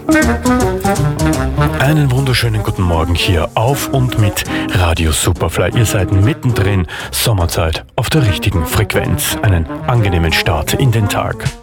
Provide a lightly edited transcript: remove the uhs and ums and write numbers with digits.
Einen wunderschönen guten Morgen hier auf und mit Radio Superfly. Ihr seid mittendrin, Sommerzeit auf der richtigen Frequenz. Einen angenehmen Start in den Tag.